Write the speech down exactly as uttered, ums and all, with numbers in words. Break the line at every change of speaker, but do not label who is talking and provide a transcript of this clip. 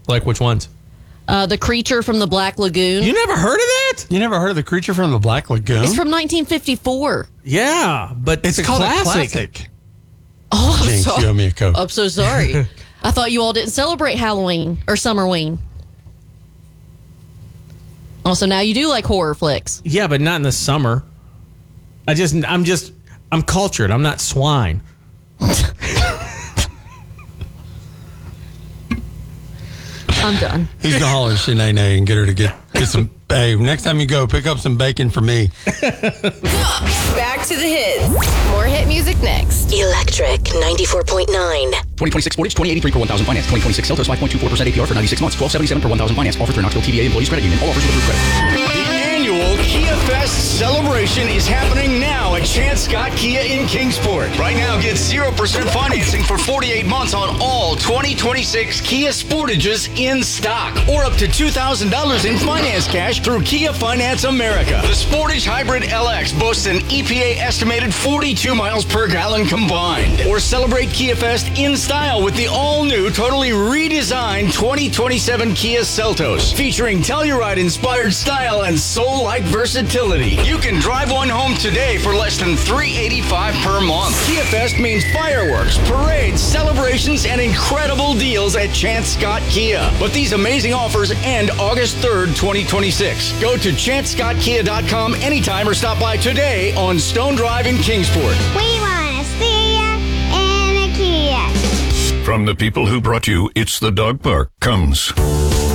Like which ones?
Uh, the Creature from the Black Lagoon.
You never heard of that?
You never heard of The Creature from the Black Lagoon?
It's from nineteen fifty-four.
Yeah, but
It's,
it's,
called
a
a
classic.
classic.
Oh, I'm
Jinx,
sorry.
you owe me a Coke.
I'm so sorry. I thought you all didn't celebrate Halloween or Summerween. Also, now you do like horror flicks.
Yeah, but not in the summer. I just, I'm just, I'm cultured. I'm not swine.
I'm done.
He's going to holler at Shanae and get her to get, get some. Hey, next time you go, pick up some bacon for me.
Back to the hits. More hit music next.
Electric ninety-four point nine.
twenty twenty-six Sportage, twenty eighty-three per one thousand finance. twenty twenty-six Seltos, five point two four percent A P R for ninety-six months. twelve seventy-seven per one thousand finance. Offer through Knoxville T V A Employees Credit Union. All offers with approved credit.
The annual Kia Fest celebration is happening now at Chance Scott Kia in Kingsport. Right now, get zero percent financing for forty-eight months on all twenty twenty-six Kia Sportages in stock, or up to two thousand dollars in finance cash through Kia Finance America. The Sportage Hybrid L X boasts an E P A estimated forty-two miles per gallon combined. Or celebrate Kia Fest in style with the all-new, totally redesigned twenty twenty-seven Kia Seltos, featuring Telluride-inspired style and soul-like versatility. You can drive one home today for less than three hundred eighty-five dollars per month. Kia Fest means fireworks, parades, celebrations, and incredible deals at Chance Scott Kia. But these amazing offers end August third, twenty twenty-six. Go to chance scott kia dot com anytime or stop by today on Stone Drive in Kingsport.
We want to see ya in a Kia.
From the people who brought you It's the Dog Park comes